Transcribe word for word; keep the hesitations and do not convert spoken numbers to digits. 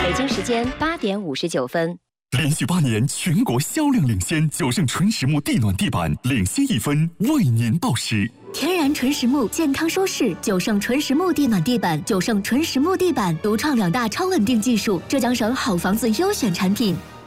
北京时间八点五十九分。 连续八年全国销量领先，九盛纯实木地暖地板领先一分，为您报时。 天然纯实木，健康舒适。九盛纯实木地暖地板，九盛纯实木地板独创两大超稳定技术，浙江省好房子优选产品。